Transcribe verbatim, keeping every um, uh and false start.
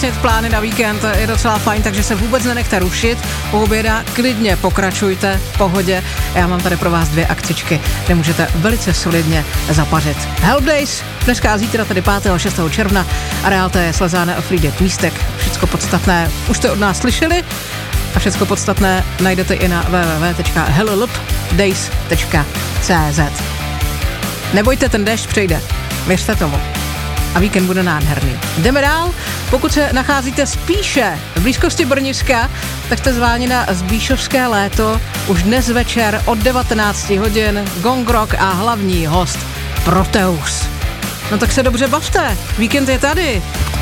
Plány na víkend je docela fajn, takže se vůbec nenechte rušit. U oběda klidně pokračujte v pohodě. Já mám tady pro vás dvě akcičky, kde můžete velice solidně zapařit. Help Days, dneska a zítra, tedy pátého a šestého června. Areál T je Slezáne a Frýdek Místek. Všecko podstatné už jste od nás slyšeli a všecko podstatné najdete i na w w w tečka help days tečka c z. Nebojte, ten déšť přejde. Věřte tomu. A víkend bude nádherný. Jdeme dál. Pokud se nacházíte spíše v blízkosti Brniska, tak jste zváni na Zbíšovské léto už dnes večer od devatenáct hodin. Gong Rock a hlavní host Proteus. No tak se dobře bavte. Víkend je tady.